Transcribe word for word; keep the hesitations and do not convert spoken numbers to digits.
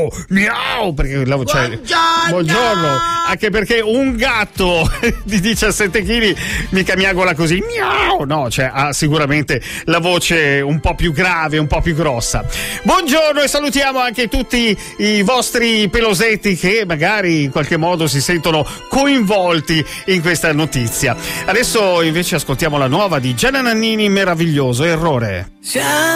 miau, miau, perché la voce, Buongiorno! buongiorno, anche perché un gatto di diciassette chili mica miagola così, miau, no, cioè ha sicuramente la voce un po' più grave, un po' più grossa. Buongiorno e salutiamo anche tutti i vostri pelosetti che magari in qualche modo si sentono coinvolti in questa notizia. Adesso invece ascoltiamo la nuova di Gianna Nannini, Meraviglioso Errore.